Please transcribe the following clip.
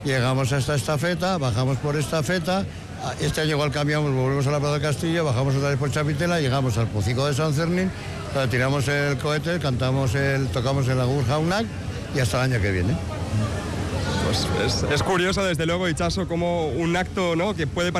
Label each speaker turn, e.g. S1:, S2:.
S1: Llegamos a esta estafeta, bajamos por estafeta. Este año igual cambiamos, volvemos a la Plaza de Castilla, bajamos otra vez por Chapitela, llegamos al Pocico de San Cernín, tiramos el cohete, tocamos el Agur Jaunak y hasta el año que viene.
S2: Pues es curioso, desde luego, Itxaso, como un acto, ¿no?, que puede